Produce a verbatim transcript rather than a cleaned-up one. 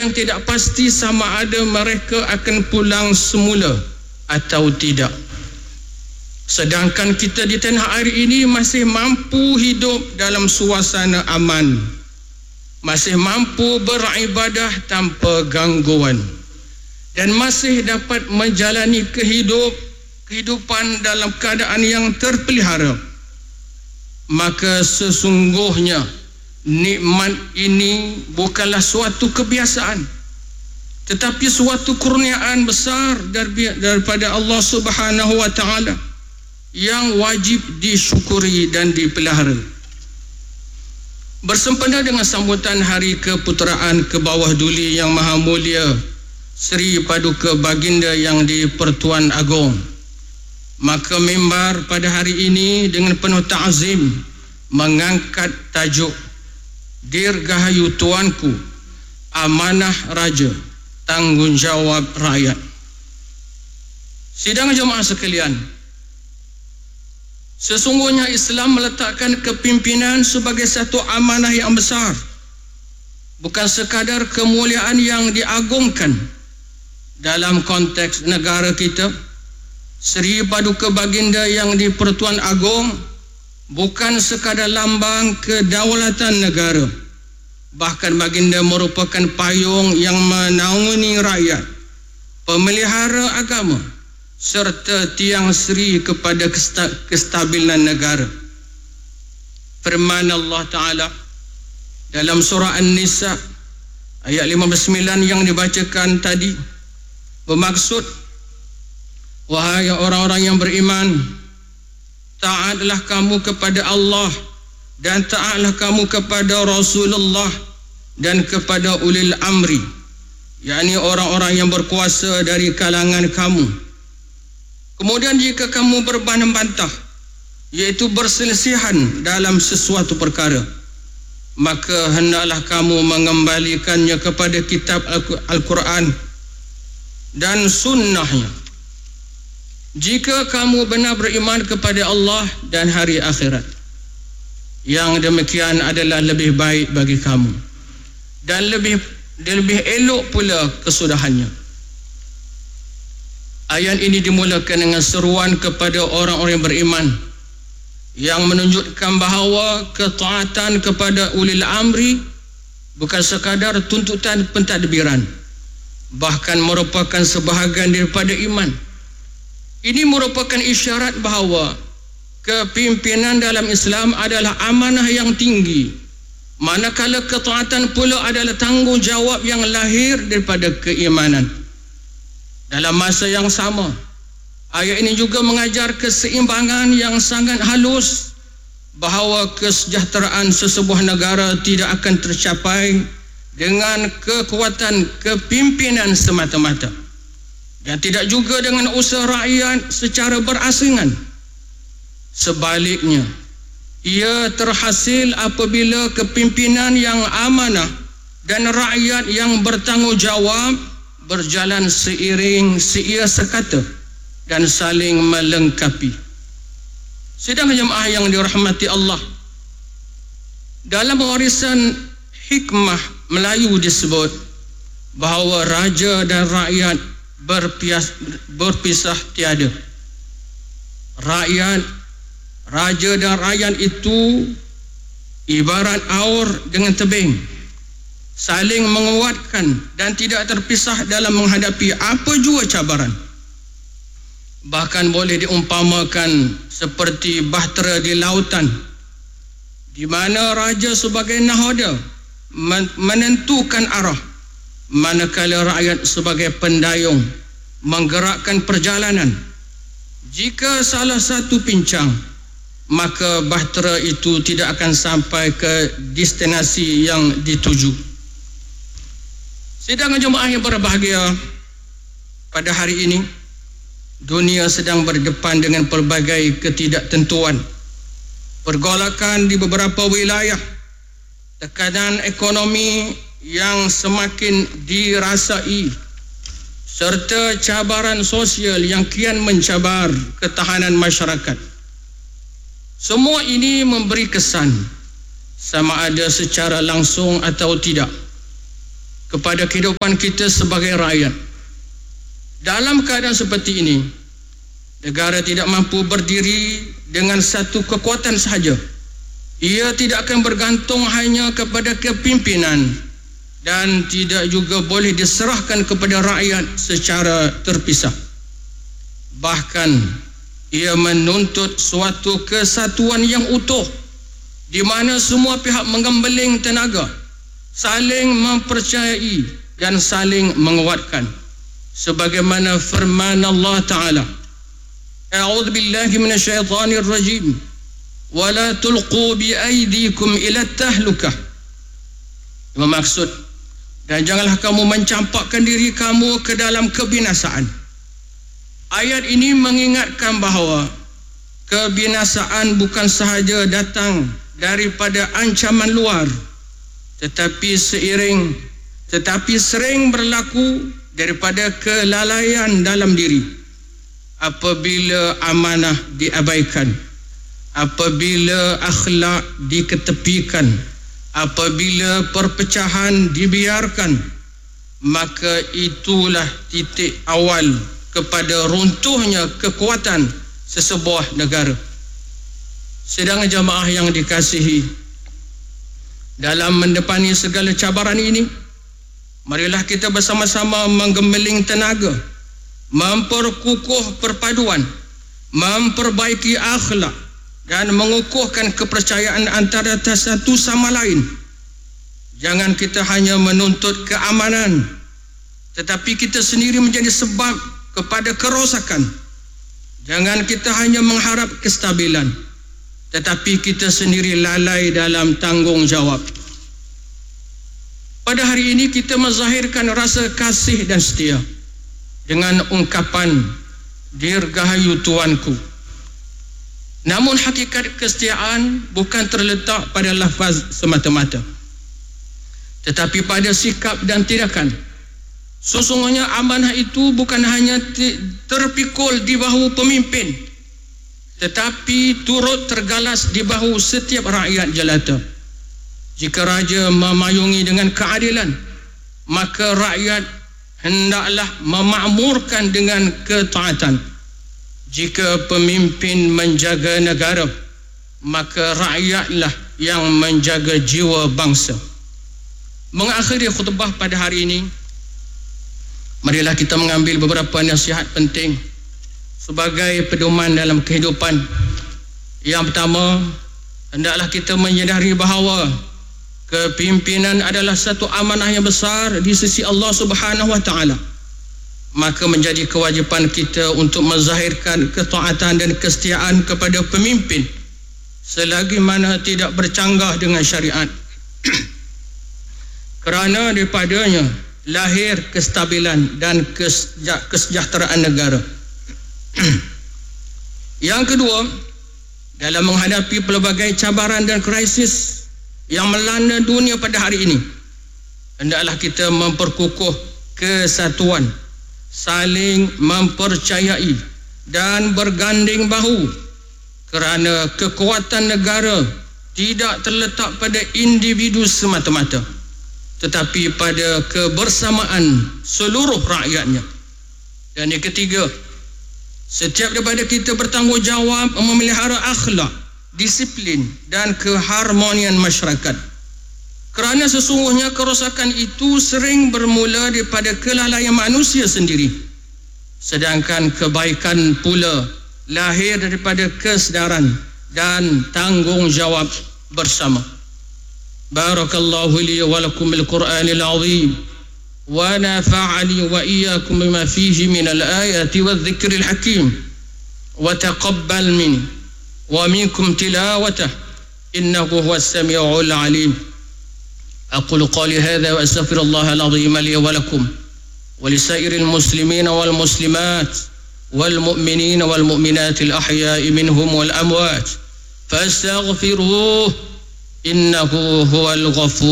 yang tidak pasti sama ada mereka akan pulang semula atau tidak. Sedangkan kita di tanah air ini masih mampu hidup dalam suasana aman, masih mampu beribadah tanpa gangguan, dan masih dapat menjalani kehidup, kehidupan dalam keadaan yang terpelihara. Maka sesungguhnya nikmat ini bukanlah suatu kebiasaan, tetapi suatu kurniaan besar daripada Allah Subhanahu wa taala yang wajib disyukuri dan dipelihara. Bersempena dengan sambutan Hari Keputeraan ke Bawah Duli Yang Maha Mulia Seri Paduka Baginda yang di-Pertuan Agong, maka mimbar pada hari ini dengan penuh ta'zim mengangkat tajuk Dirgahayu Tuanku, Amanah Raja, Tanggungjawab Rakyat. Sidang jemaah sekalian, sesungguhnya Islam meletakkan kepimpinan sebagai satu amanah yang besar, bukan sekadar kemuliaan yang diagungkan. Dalam konteks negara kita, Seri Paduka Baginda yang di-Pertuan Agong bukan sekadar lambang kedaulatan negara, bahkan Baginda merupakan payung yang menaungi rakyat, pemelihara agama, serta tiang seri kepada kestabilan negara. Firman Allah Ta'ala dalam surah An-Nisa ayat lima puluh sembilan yang dibacakan tadi bermaksud, wahai orang-orang yang beriman, taatlah kamu kepada Allah dan taatlah kamu kepada Rasulullah dan kepada ulil amri, yakni orang-orang yang berkuasa dari kalangan kamu. Kemudian jika kamu berbantah-bantah, iaitu berselisihan dalam sesuatu perkara, maka hendaklah kamu mengembalikannya kepada kitab Al-Quran dan sunnahnya, jika kamu benar beriman kepada Allah dan hari akhirat. Yang demikian adalah lebih baik bagi kamu dan lebih lebih elok pula kesudahannya. Ayat ini dimulakan dengan seruan kepada orang-orang yang beriman, yang menunjukkan bahawa ketaatan kepada ulil amri bukan sekadar tuntutan pentadbiran, bahkan merupakan sebahagian daripada iman. Ini merupakan isyarat bahawa kepimpinan dalam Islam adalah amanah yang tinggi, manakala ketaatan pula adalah tanggungjawab yang lahir daripada keimanan. Dalam masa yang sama, ayat ini juga mengajar keseimbangan yang sangat halus, bahawa kesejahteraan sesebuah negara tidak akan tercapai dengan kekuatan kepimpinan semata-mata, dan tidak juga dengan usaha rakyat secara berasingan. Sebaliknya, ia terhasil apabila kepimpinan yang amanah dan rakyat yang bertanggungjawab berjalan seiring seia sekata dan saling melengkapi. Sidang jemaah yang dirahmati Allah, dalam warisan hikmah Melayu disebut bahawa raja dan rakyat berpias, berpisah tiada. Rakyat, raja dan rakyat itu ibarat aur dengan tebing, saling menguatkan dan tidak terpisah dalam menghadapi apa jua cabaran. Bahkan boleh diumpamakan seperti bahtera di lautan, di mana raja sebagai nahoda menentukan arah, manakala rakyat sebagai pendayung menggerakkan perjalanan. Jika salah satu pincang, maka bahtera itu tidak akan sampai ke destinasi yang dituju. Sidang jemaah yang berbahagia, pada hari ini dunia sedang berdepan dengan pelbagai ketidaktentuan, pergolakan di beberapa wilayah, tekanan ekonomi yang semakin dirasai, serta cabaran sosial yang kian mencabar ketahanan masyarakat. Semua ini memberi kesan, sama ada secara langsung atau tidak, kepada kehidupan kita sebagai rakyat. Dalam keadaan seperti ini, negara tidak mampu berdiri dengan satu kekuatan sahaja. Ia tidak akan bergantung hanya kepada kepimpinan dan tidak juga boleh diserahkan kepada rakyat secara terpisah. Bahkan ia menuntut suatu kesatuan yang utuh di mana semua pihak menggembeling tenaga, saling mempercayai dan saling menguatkan. Sebagaimana firman Allah Ta'ala, A'udzu billahi minasyaitonir rajim, wa la tulqu bi aydikum ila tahlukah. Bermaksud, dan janganlah kamu mencampakkan diri kamu ke dalam kebinasaan. Ayat ini mengingatkan bahawa kebinasaan bukan sahaja datang daripada ancaman luar, tetapi seiring tetapi sering berlaku daripada kelalaian dalam diri. Apabila amanah diabaikan, apabila akhlak diketepikan, apabila perpecahan dibiarkan, maka itulah titik awal kepada runtuhnya kekuatan sesebuah negara. Sedang jamaah yang dikasihi, dalam mendepani segala cabaran ini, marilah kita bersama-sama menggembeling tenaga, memperkukuh perpaduan, memperbaiki akhlak dan mengukuhkan kepercayaan antara satu sama lain. Jangan kita hanya menuntut keamanan, tetapi kita sendiri menjadi sebab kepada kerosakan. Jangan kita hanya mengharap kestabilan, tetapi kita sendiri lalai dalam tanggungjawab. Pada hari ini kita menzahirkan rasa kasih dan setia dengan ungkapan dirgahayu tuanku. Namun hakikat kesetiaan bukan terletak pada lafaz semata-mata, tetapi pada sikap dan tindakan. Sesungguhnya amanah itu bukan hanya terpikul di bahu pemimpin, tetapi turut tergalas di bahu setiap rakyat jelata. Jika raja memayungi dengan keadilan, maka rakyat hendaklah memakmurkan dengan ketaatan. Jika pemimpin menjaga negara, maka rakyatlah yang menjaga jiwa bangsa. Mengakhiri khutbah pada hari ini, marilah kita mengambil beberapa nasihat penting sebagai pedoman dalam kehidupan. Yang pertama, hendaklah kita menyadari bahawa kepimpinan adalah satu amanah yang besar di sisi Allah Subhanahu wa taala. Maka menjadi kewajipan kita untuk menzahirkan ketaatan dan kesetiaan kepada pemimpin selagi mana tidak bercanggah dengan syariat. Kerana daripadanya lahir kestabilan dan kesejahteraan negara. Yang kedua, dalam menghadapi pelbagai cabaran dan krisis yang melanda dunia pada hari ini, hendaklah kita memperkukuh kesatuan, saling mempercayai dan berganding bahu, kerana kekuatan negara tidak terletak pada individu semata-mata, tetapi pada kebersamaan seluruh rakyatnya. Dan yang ketiga, setiap daripada kita bertanggungjawab memelihara akhlak, disiplin dan keharmonian masyarakat. Kerana sesungguhnya kerosakan itu sering bermula daripada kelalaian manusia sendiri, sedangkan kebaikan pula lahir daripada kesedaran dan tanggungjawab bersama. Barakallahu li wa lakum bil Qur'anil azim wa nafa'ani wa iyyakum bima fihi min al ayati wadh dhikril hakim wa taqabbal minni wa minkum tilawatah innahu huwas samiul alim. أقول قولي هذا وأستغفر الله العظيم لي ولكم ولسائر المسلمين والمسلمات والمؤمنين والمؤمنات الأحياء منهم والأموات فاستغفروه إنه هو الغفور